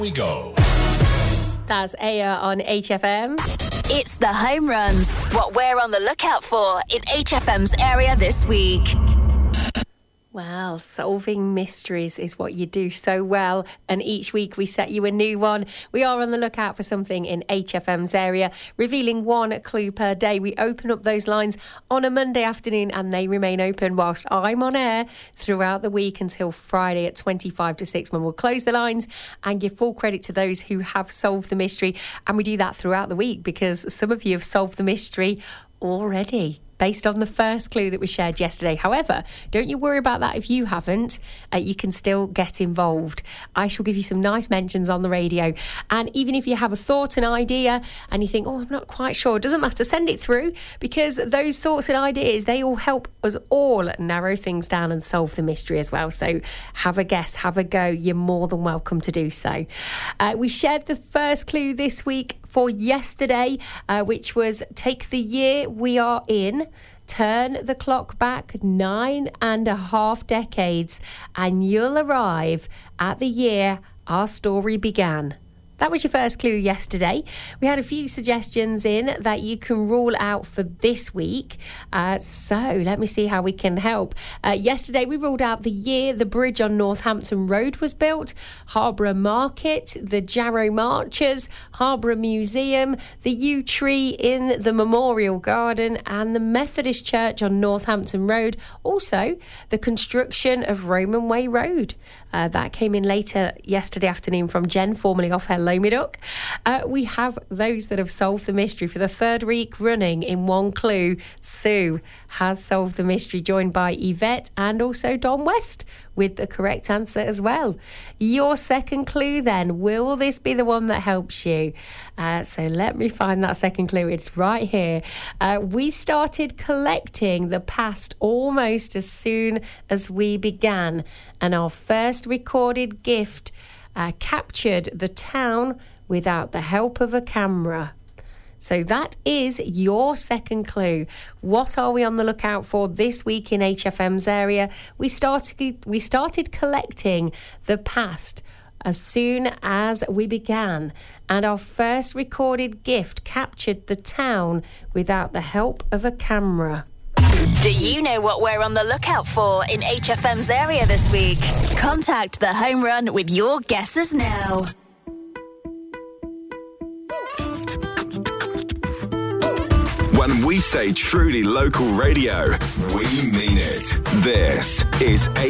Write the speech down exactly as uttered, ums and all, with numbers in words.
We go. That's Aya on H F M. It's the home runs. What we're on the lookout for in H F M's area this week. Well, solving mysteries is what you do so well, and each week we set you a new one. We are on the lookout for something in H F M's area, revealing one clue per day. We open up those lines on a Monday afternoon and they remain open whilst I'm on air throughout the week until Friday at twenty-five to six, when we'll close the lines and give full credit to those who have solved the mystery. And we do that throughout the week because some of you have solved the mystery already, based on the first clue that was shared yesterday. However, don't you worry about that if you haven't. Uh, you can still get involved. I shall give you some nice mentions on the radio. And even if you have a thought, an idea, and you think, oh, I'm not quite sure, it doesn't matter, send it through, because those thoughts and ideas, they all help us all narrow things down and solve the mystery as well. So have a guess, have a go. You're more than welcome to do so. Uh, we shared the first clue this week for yesterday, uh, which was take the year we are in, turn the clock back nine and a half decades, and you'll arrive at the year our story began. That was your first clue yesterday. We had a few suggestions in that you can rule out for this week. Uh, so let me see how we can help. Uh, yesterday we ruled out the year the bridge on Northampton Road was built, Harborough Market, the Jarrow Marchers, Harborough Museum, the yew tree in the Memorial Garden, and the Methodist Church on Northampton Road. Also, the construction of Roman Way Road. Uh, that came in later yesterday afternoon from Jen, formerly of Hello Middock. Uh, we have those that have solved the mystery for the third week running in one clue. Sue has solved the mystery, joined by Yvette and also Don West with the correct answer as well. Your second clue then, will this be the one that helps you? Uh, so let me find that second clue. It's right here. Uh, we started collecting the past almost as soon as we began, and our first recorded gift uh, captured the town without the help of a camera. So that is your second clue. What are we on the lookout for this week in H F M's area? We started we started collecting the past as soon as we began, and our first recorded gift captured the town without the help of a camera. Do you know what we're on the lookout for in H F M's area this week? Contact the Home Run with your guesses now. When we say truly local radio, we mean it. This is